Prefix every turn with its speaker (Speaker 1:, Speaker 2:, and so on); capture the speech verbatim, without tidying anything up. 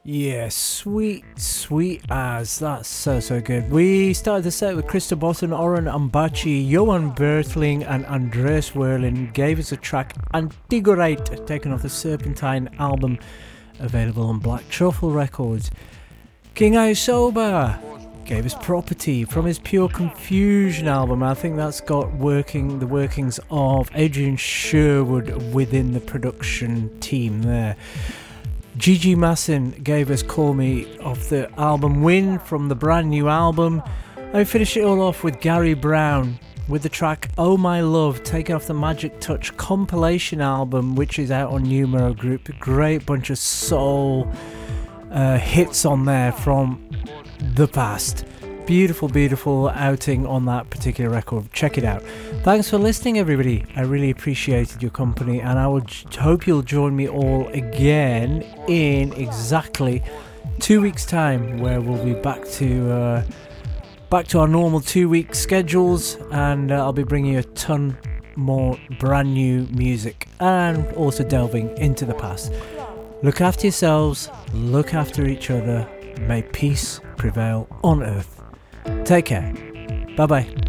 Speaker 1: Yeah, sweet, sweet as. That's so, so good. We started the set with Krista Botten, Oren Ambachi, Johan Bertling, and Andreas Werlin gave us a track, Antigorate, taken off the Serpentine album, available on Black Truffle Records. King Isoba gave us Property from his Pure Confusion album. I think that's got working the workings of Adrian Sherwood within the production team there. Gigi Masson gave us Call Me off the album Win from the brand new album. I finished it all off with Gary Brown with the track Oh My Love, taken off the Magic Touch compilation album, which is out on Numero Group. Great bunch of soul uh, hits on there from the past. Beautiful, beautiful outing on that particular record. Check it out. Thanks for listening, everybody. I really appreciated your company, and I would j- hope you'll join me all again in exactly two weeks' time, where we'll be back to uh, back to our normal two-week schedules, and uh, I'll be bringing you a ton more brand new music and also delving into the past. Look after yourselves. Look after each other. May peace prevail on earth. Take care. Bye bye.